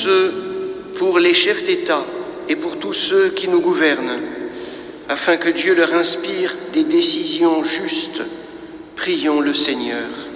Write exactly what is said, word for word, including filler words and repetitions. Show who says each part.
Speaker 1: ceux, pour les chefs d'État et pour tous ceux qui nous gouvernent, afin que Dieu leur inspire des décisions justes. Prions le Seigneur.